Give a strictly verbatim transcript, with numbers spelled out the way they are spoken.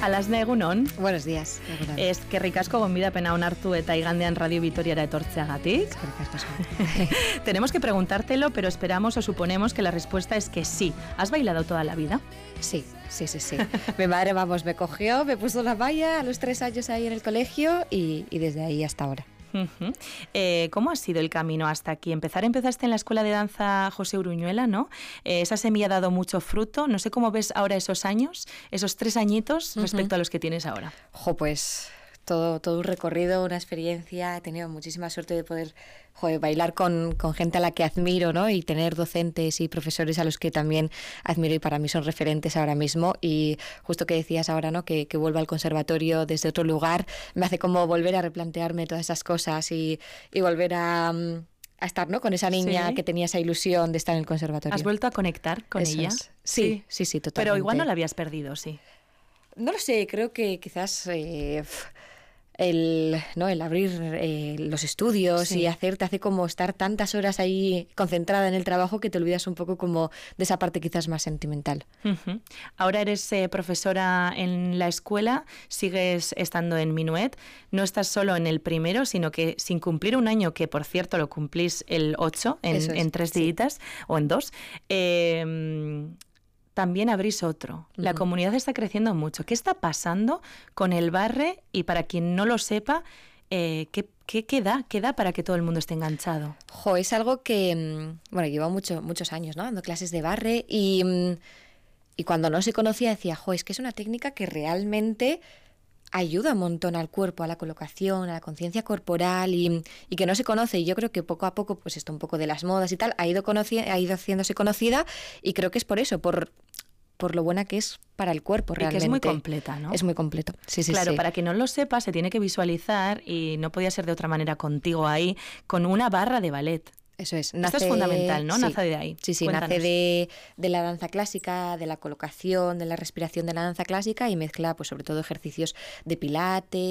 Alasne egunon. Buenos días. Ez kerrik asko gonbidapena onartu eta igandean Radio Vitoriara etortzeagatik. Tenemos que preguntártelo, pero esperamos o suponemos que la respuesta es que sí. ¿Has bailado toda la vida? Sí, sí, sí, sí. Mi madre, vamos, me cogió, me puso la valla a los tres años ahí en el colegio y, y desde ahí hasta ahora. Uh-huh. Eh, ¿Cómo ha sido el camino hasta aquí? Empezar, empezaste en la Escuela de Danza José Uruñuela, ¿no? Eh, esa semilla ha dado mucho fruto. No sé cómo ves ahora esos años, esos tres añitos uh-huh. respecto a los que tienes ahora. Jo, pues todo, todo un recorrido, una experiencia. He tenido muchísima suerte de poder joder, bailar con, con gente a la que admiro, ¿no? Y tener docentes y profesores a los que también admiro y para mí son referentes ahora mismo. Y justo que decías ahora, ¿no? Que, que vuelva al conservatorio desde otro lugar, me hace como volver a replantearme todas esas cosas y, y volver a... a estar, ¿no? Con esa niña sí. que tenía esa ilusión de estar en el conservatorio. ¿Has vuelto a conectar con Eso ella? Es. Sí, sí, sí, sí, totalmente. Pero igual no la habías perdido, sí. No lo sé, creo que quizás eh, el, ¿no? el abrir eh, los estudios sí. y hacer, te hace como estar tantas horas ahí concentrada en el trabajo que te olvidas un poco como de esa parte quizás más sentimental. Uh-huh. Ahora eres eh, profesora en la escuela, sigues estando en Minuet, no estás solo en el primero, sino que sin cumplir un año, que por cierto lo cumplís el ocho, en, es, en tres sí. días o en dos, eh, también abrís otro. La uh-huh. comunidad está creciendo mucho. ¿Qué está pasando con el barre? Y para quien no lo sepa, eh, ¿qué, qué, qué da? ¿Qué da para que todo el mundo esté enganchado? Jo, es algo que, bueno, llevo mucho, muchos años, ¿no? Dando clases de barre y, y cuando no se conocía decía, jo, es que es una técnica que realmente ayuda un montón al cuerpo, a la colocación, a la conciencia corporal y, y que no se conoce. Y yo creo que poco a poco, pues esto un poco de las modas y tal, ha ido, conoci- ha ido haciéndose conocida y creo que es por eso, por... por lo buena que es para el cuerpo realmente. Y que es muy completa, ¿no? Es muy completo, sí, sí, Claro, sí. para quien no lo sepa, se tiene que visualizar, y no podía ser de otra manera contigo ahí, con una barra de ballet. Eso es. Nace, Esto es fundamental, ¿no? Sí, nace de ahí. Sí, sí, Cuéntanos. nace de, de la danza clásica, de la colocación, de la respiración de la danza clásica y mezcla, pues sobre todo, ejercicios de pilates,